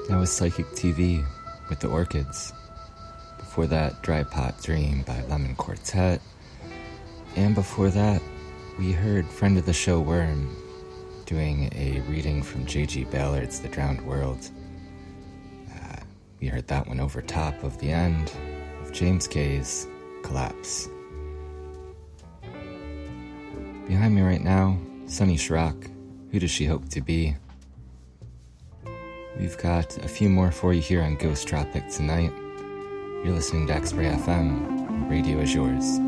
That was Psychic TV with The Orchids. Before that, Dry Pot Dream by Lemon Quartet. And before that, we heard friend of the show Worm doing a reading from J.G. Ballard's The Drowned World. We heard that one over top of the end of James Kay's Collapse. Behind me right now, Sunny Schrock. Who does she hope to be? We've got a few more for you here on Ghost Tropic tonight. You're listening to X-Ray FM. Radio is yours.